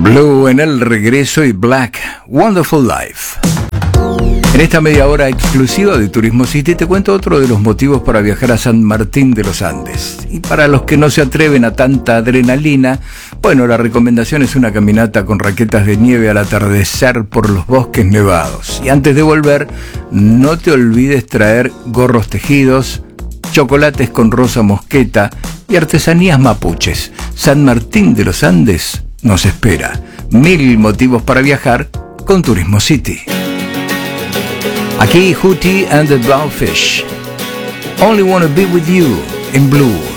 Blue en el regreso y Black, Wonderful Life. En esta media hora exclusiva de Turismo City te cuento otro de los motivos para viajar a San Martín de los Andes. Y para los que no se atreven a tanta adrenalina, bueno, la recomendación es una caminata con raquetas de nieve al atardecer por los bosques nevados. Y antes de volver, no te olvides traer gorros tejidos, chocolates con rosa mosqueta y artesanías mapuches. San Martín de los Andes nos espera. 1000 motivos para viajar con Turismo City. Aquí Hootie and the Blowfish. Only Wanna Be With You in Blue.